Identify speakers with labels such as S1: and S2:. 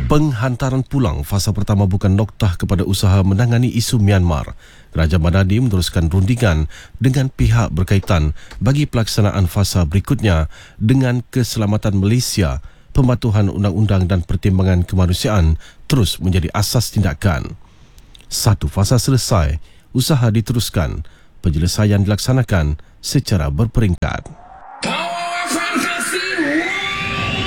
S1: Penghantaran pulang fasa pertama bukan noktah kepada usaha menangani isu Myanmar. Kerajaan Madani meneruskan rundingan dengan pihak berkaitan bagi pelaksanaan fasa berikutnya dengan keselamatan Malaysia. Pematuhan undang-undang dan pertimbangan kemanusiaan terus menjadi asas tindakan. Satu fasa selesai, usaha diteruskan, penyelesaian dilaksanakan secara berperingkat.